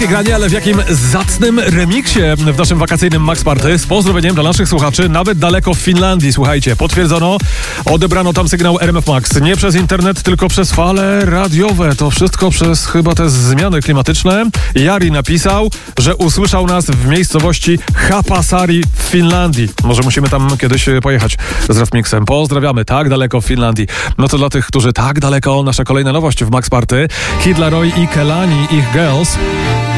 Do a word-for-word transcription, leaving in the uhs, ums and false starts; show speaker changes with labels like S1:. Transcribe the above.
S1: Granie, ale w jakim zacnym remiksie w naszym wakacyjnym Max Party z pozdrowieniem dla naszych słuchaczy, nawet daleko w Finlandii. Słuchajcie, potwierdzono, odebrano tam sygnał R M F Max. Nie przez internet, tylko przez fale radiowe. To wszystko przez chyba te zmiany klimatyczne. Jari napisał, że usłyszał nas w miejscowości Hapasari w Finlandii. Może musimy tam kiedyś pojechać z Rafmixem. Pozdrawiamy, tak daleko w Finlandii. No to dla tych, którzy tak daleko, nasza kolejna nowość w Max Party. Kid Laroi i Kelani, ich Girls.